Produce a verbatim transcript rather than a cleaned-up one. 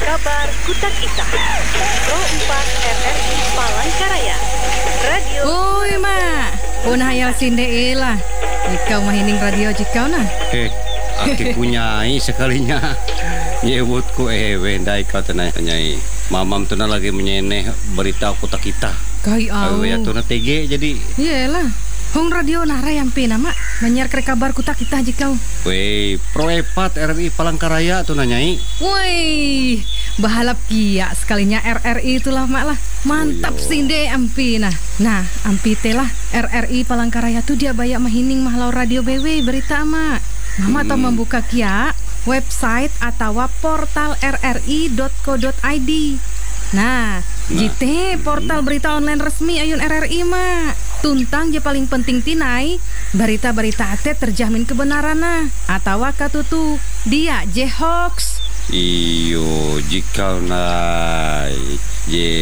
Kabar Kutak Kita Pro empat R R I Palangkaraya Radio. Oi mak, punah hayal sinde lah. Ikau mahining radio jikau nah. Eh, aki punyai sekalinya. Nyebutku eh wendai kau tenai nyai. Mamam tuna lagi menyeneh berita Kutak Kita. Kai au. Awe ya tuna T G jadi. Iyalah. Hong radio nara yang pina mak menyiar ke kabar Kutak Kita jikau. Wei, Pro empat R R I Palangkaraya tuna nyai. Woi, bahalap kia sekalinya R R I itulah mak lah. Mantap Oh, sinde ampi nah. Nah, ampi telah R R I Palangkaraya tuh dia bayak mahining mahlau radio B W berita mak. Mama hmm. Atau membuka kia website atau portal r r i dot co dot i d. Nah, nah. Jite portal berita online resmi ayun R R I mak. Tuntang je paling penting tinai berita-berita ate terjamin kebenaranna atau katutu dia je hoax. Iyo jika nai je